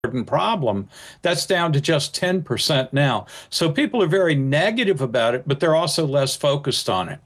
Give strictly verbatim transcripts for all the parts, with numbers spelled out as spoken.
important problem. That's down to just ten percent now. So people are very negative about it, but they're also less focused on it.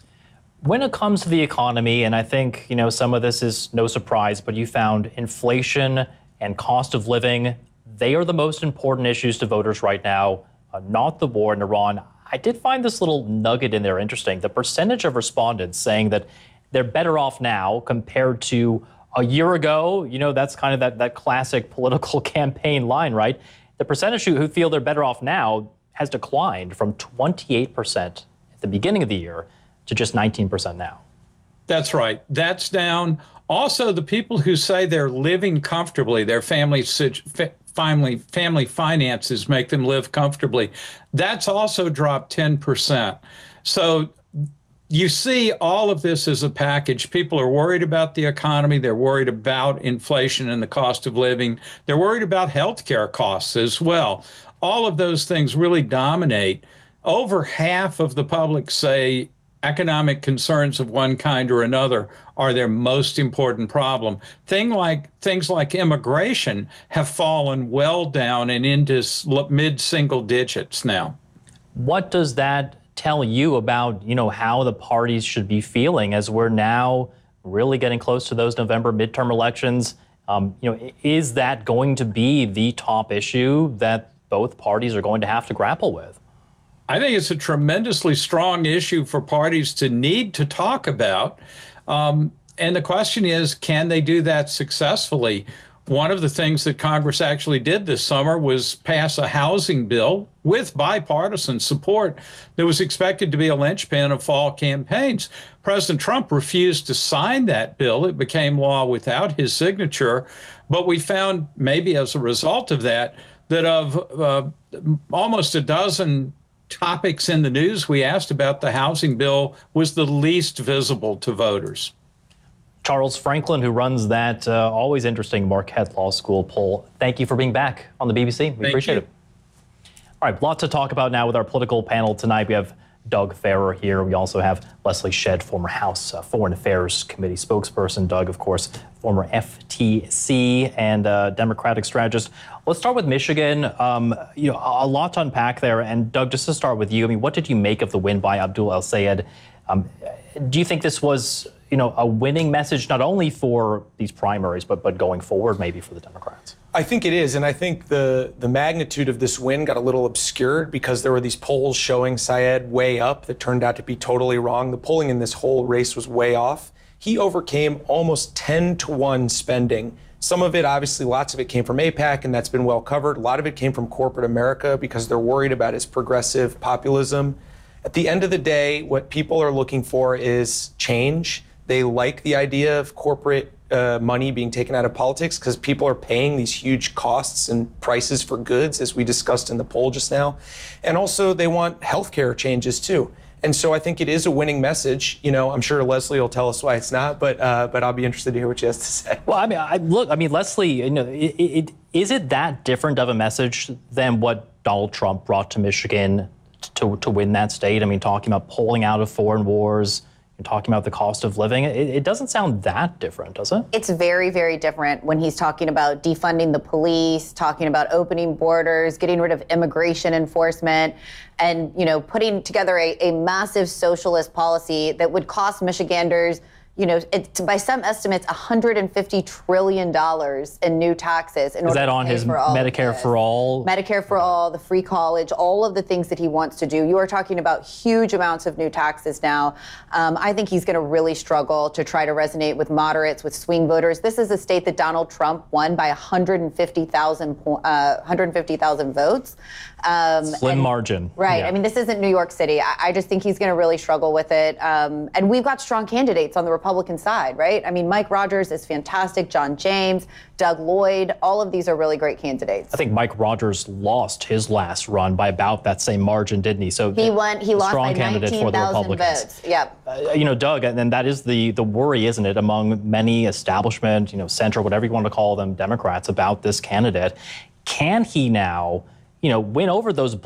When it comes to the economy, and I think, you know, some of this is no surprise, but you found inflation and cost of living, they are the most important issues to voters right now, uh, not the war in Iran. I did find this little nugget in there interesting. The percentage of respondents saying that they're better off now compared to a year ago, you know, that's kind of that, that classic political campaign line, right? The percentage who feel they're better off now has declined from twenty-eight percent at the beginning of the year to just nineteen percent now. That's right. That's down. Also, the people who say they're living comfortably, their family family family finances make them live comfortably, that's also dropped ten percent. So you see all of this as a package. People are worried about the economy. They're worried about inflation and the cost of living. They're worried about healthcare costs as well. All of those things really dominate. Over half of the public say economic concerns of one kind or another are their most important problem. Thing like, things like immigration have fallen well down and into mid-single digits now. What does that tell you about, you know, how the parties should be feeling as we're now really getting close to those November midterm elections? Um, you know, is that going to be the top issue that both parties are going to have to grapple with? I think it's a tremendously strong issue for parties to need to talk about. Um, and the question is, can they do that successfully? One of the things that Congress actually did this summer was pass a housing bill with bipartisan support that was expected to be a linchpin of fall campaigns. President Trump refused to sign that bill. It became law without his signature. But we found, maybe as a result of that, that of uh, almost a dozen topics in the news we asked about, the housing bill was the least visible to voters. Charles Franklin, who runs that uh, always interesting Marquette Law School poll, thank you for being back on the B B C. We Thank appreciate you. it. All right, lots to talk about now with our political panel tonight. We have Doug Farrar here. We also have Leslie Shedd, former House uh, Foreign Affairs Committee spokesperson. Doug, of course, former F T C and uh, Democratic strategist. Let's start with Michigan. Um, you know, a lot to unpack there. And Doug, just to start with you, I mean, what did you make of the win by Abdul El-Sayed? Um, do you think this was, you know, a winning message not only for these primaries, but but going forward, maybe for the Democrats? I think it is, and I think the the magnitude of this win got a little obscured because there were these polls showing Syed way up that turned out to be totally wrong. The polling in this whole race was way off. He overcame almost ten to one spending. Some of it, obviously, lots of it came from AIPAC, and that's been well covered. A lot of it came from corporate America because they're worried about his progressive populism. At the end of the day, what people are looking for is change. They like the idea of corporate uh, money being taken out of politics because people are paying these huge costs and prices for goods, as we discussed in the poll just now. And also they want healthcare changes too. And so I think it is a winning message. You know, I'm sure Leslie will tell us why it's not, but uh, but I'll be interested to hear what she has to say. Well, I mean, I, look, I mean, Leslie, you know, it, it, is it that different of a message than what Donald Trump brought to Michigan to to win that state? I mean, talking about pulling out of foreign wars, and talking about the cost of living, it, it doesn't sound that different, does it? It's very, very different when he's talking about defunding the police, talking about opening borders, getting rid of immigration enforcement, and, you know, putting together a, a massive socialist policy that would cost Michiganders, you know, it, by some estimates, one hundred fifty trillion dollars in new taxes. In Is order that to on pay his for all Medicare for all? Medicare for all, the free college, all of the things that he wants to do. You are talking about huge amounts of new taxes now. Um, I think he's going to really struggle to try to resonate with moderates, with swing voters. This is a state that Donald Trump won by one hundred fifty thousand uh, one hundred fifty thousand votes. Um, Slim and, margin. Right. Yeah. I mean, this isn't New York City. I, I just think he's going to really struggle with it. Um, and we've got strong candidates on the Republican side, right? I mean, Mike Rogers is fantastic. John James, Doug Lloyd, all of these are really great candidates. I think Mike Rogers lost his last run by about that same margin, didn't he? So he won. He lost by nineteen thousand votes. Yep. Uh, you know, Doug, and that is the the worry, isn't it, among many establishment, you know, center, whatever you want to call them, Democrats about this candidate. Can he now, you know, win over those